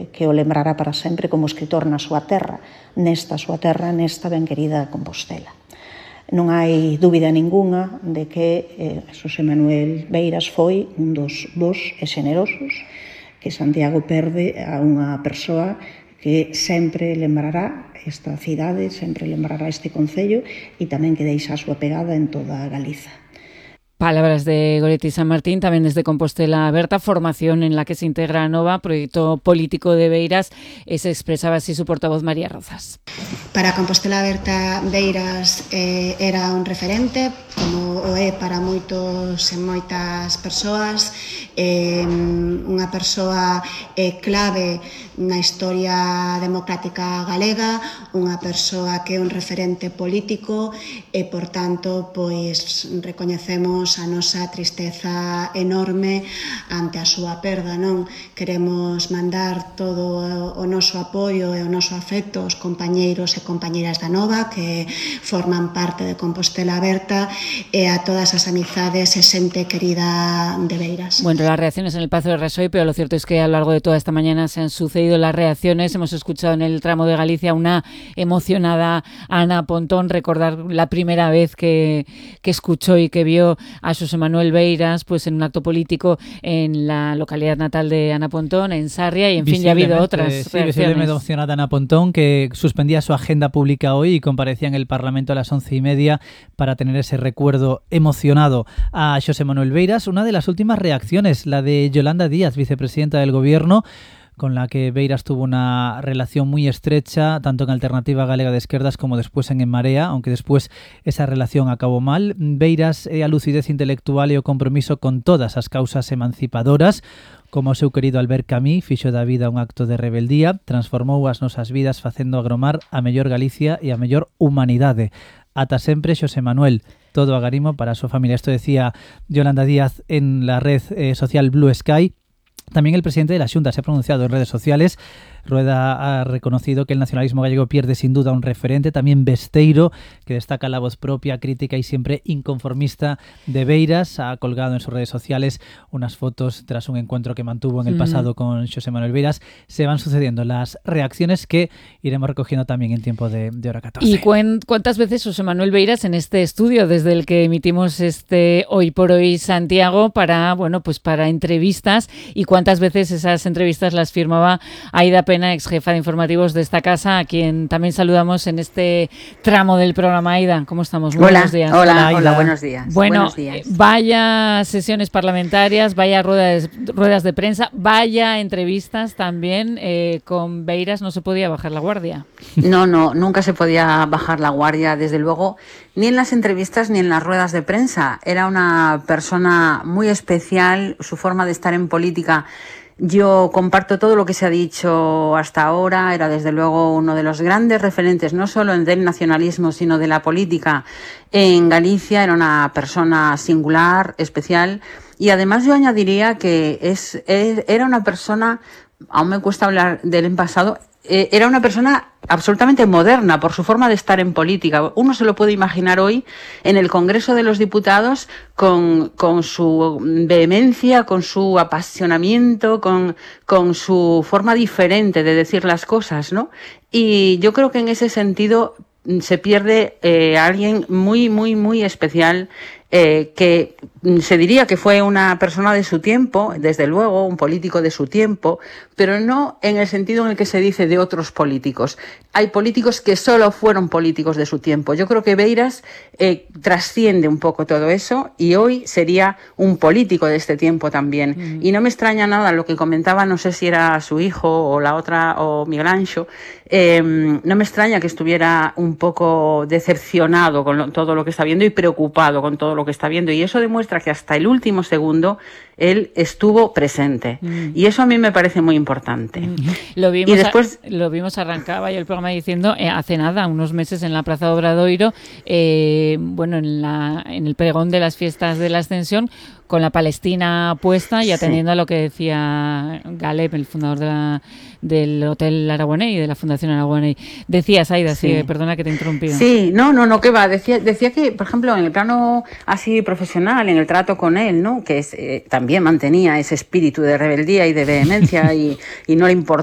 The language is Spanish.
que o lembrará para sempre como escritor na súa terra, nesta ben querida Compostela. Non hai dúbida ningunha de que Xosé Manuel Beiras foi un dos bos e xenerosos, que Santiago perde a unha persoa que sempre lembrará esta cidade, sempre lembrará este concello e tamén que deixa a súa pegada en toda Galiza. Palabras de Goretti San Martín, también desde Compostela Aberta, formación en la que se integra Nova, proyecto político de Beiras, se expresaba así su portavoz María Rozas. Para Compostela Aberta, Beiras era un referente, como o é para moitos e moitas persoas, unha persoa clave na historia democrática galega, unha persoa que é un referente político e, por tanto, pois recoñecemos a nosa tristeza enorme ante a súa perda, non? Queremos mandar todo o noso apoio e o noso afecto aos compañeiros e compañeiras da Nova que forman parte de Compostela Aberta e a todas as amizades e xente querida de Beiras. Bueno, las reacciones en el Pazo de Rasoy, pero lo cierto es que a lo largo de toda esta mañana se han sucedido las reacciones. Hemos escuchado en el tramo de Galicia una emocionada Ana Pontón recordar la primera vez que escuchó y que vio a Xosé Manuel Beiras pues en un acto político en la localidad natal de Ana Pontón, en Sarria, y en fin, ya ha habido otras reacciones. Visiblemente emocionada Ana Pontón, que suspendía su agenda pública hoy y comparecía en el Parlamento a las 11:30 para tener ese recuerdo emocionado a Xosé Manuel Beiras. Una de las últimas reacciones, la de Yolanda Díaz, vicepresidenta del Gobierno, con la que Beiras tuvo una relación muy estrecha, tanto en Alternativa Galega de Esquerdas como después en Marea, aunque después esa relación acabou mal. Beiras é a lucidez intelectual e o compromiso con todas as causas emancipadoras, como o seu querido Albert Camus fixo da vida un acto de rebeldía, transformou as nosas vidas facendo agromar a mellor Galicia e a mellor humanidade. Ata sempre, Xosé Manuel. Todo agarimo para a súa familia. Esto decía Yolanda Díaz en la red social Blue Sky. También el presidente de la Xunta se ha pronunciado en redes sociales. Rueda ha reconocido que el nacionalismo gallego pierde sin duda un referente. También Besteiro, que destaca la voz propia, crítica y siempre inconformista de Beiras, ha colgado en sus redes sociales unas fotos tras un encuentro que mantuvo en el pasado con Xosé Manuel Beiras. Se van sucediendo las reacciones que iremos recogiendo también en tiempo de Hora 14. ¿Y cuántas veces Xosé Manuel Beiras en este estudio, desde el que emitimos este Hoy por Hoy Santiago, para entrevistas, y cuántas veces esas entrevistas las firmaba Aida Pena, ex jefa de informativos de esta casa, a quien también saludamos en este tramo del programa? Aida, ¿cómo estamos? Buenos días. Hola, buenos días. Bueno, buenos días. Vaya sesiones parlamentarias, vaya ruedas de prensa, vaya entrevistas también. Con Beiras no se podía bajar la guardia. No, nunca se podía bajar la guardia, desde luego, ni en las entrevistas ni en las ruedas de prensa. Era una persona muy especial, su forma de estar en política. Yo comparto todo lo que se ha dicho hasta ahora. Era desde luego uno de los grandes referentes, no solo del nacionalismo, sino de la política en Galicia. Era una persona singular, especial, y además yo añadiría que era una persona, aún me cuesta hablar de él en pasado, era una persona absolutamente moderna por su forma de estar en política. Uno se lo puede imaginar hoy en el Congreso de los Diputados con su vehemencia, con su apasionamiento, con su forma diferente de decir las cosas, ¿no? Y yo creo que en ese sentido se pierde a alguien muy, muy, muy especial, que se diría que fue una persona de su tiempo, desde luego, un político de su tiempo, pero no en el sentido en el que se dice de otros políticos. Hay políticos que solo fueron políticos de su tiempo. Yo creo que Beiras trasciende un poco todo eso y hoy sería un político de este tiempo también. Y no me extraña nada lo que comentaba, no sé si era su hijo o la otra, o Miguel Anxo, no me extraña que estuviera un poco decepcionado con todo lo que está viendo y preocupado con todo lo que está viendo, y eso demuestra que hasta el último segundo él estuvo presente, y eso a mí me parece muy importante. Lo vimos, y después lo vimos, arrancaba y el programa diciendo hace nada, unos meses, en la Plaza de Obradoiro, en el pregón de las fiestas de la Ascensión, con la Palestina puesta y atendiendo a lo que decía Galep, el fundador del Hotel Aragonés y de la Fundación Aragonés. Decías, Aida, sí, perdona que te he interrumpido. Sí, no, que va. Decía que, por ejemplo, en el plano así profesional, en el trato con él, ¿no? Que también mantenía ese espíritu de rebeldía y de vehemencia y no le importaba